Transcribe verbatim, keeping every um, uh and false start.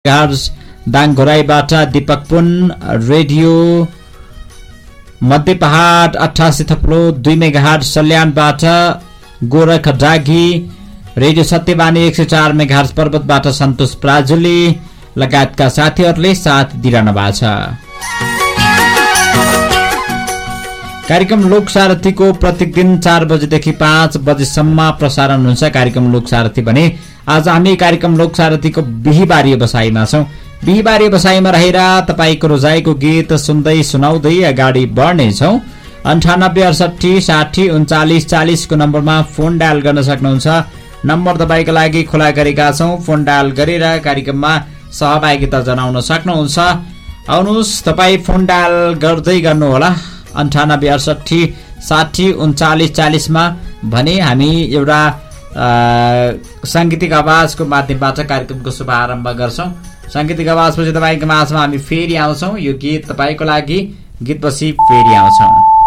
दाङ घोराईबाट दीपक पुन, radio मध्य पहाड अठासी थप्लो दुई मेगाहर्ज सल्यानबाट गोरख डागी, रेडियो सत्यवाणी एक सय चार मेगाहर्ज पर्वतबाट सन्तोष प्राजुली लगायतका साथीहरूले साथ दिइरहनु भएको छ। कार्यक्रम लोक सारथीको प्रत्येक दिन चार बजेदेखि पाँच बजेसम्म प्रसारण हुन्छ। कार्यक्रम लोक सारथी भने आज हामी कार्यक्रम लोक सारथीको बिहिबारी बसाइमा छौं। बिहिबारी बसाइमा रहेर तपाईको रोजाइको गीत सुन्दै सुनाउँदै अगाडि बढ्नेछौं। अन्ठानब्बे अडसठी साठी उन्चालिस चालिस को नम्बरमा फोन डायल गर्न सक्नुहुन्छ। नम्बर तपाईको लागि खुला गरेका छौं। फोन डायल गरेर कार्यक्रममा सहभागिता जनाउन सक्नुहुन्छ। आउनुहोस्, तपाई फोन डायल गर्दै गर्नुहोला अन्ठानब्बे अडसठी साठी उन्चालिस चालिस मा। भने हामी एउटा सांगीतिक आवाजको माध्यमबाट कार्यक्रमको शुभारम्भ गर्छौं। सांगीतिक आवाजपछि तपाईको माझमा हामी फेरि आउँछौं। यो गीत तपाईको लागि, गीतपछि फेरि आउँछौं।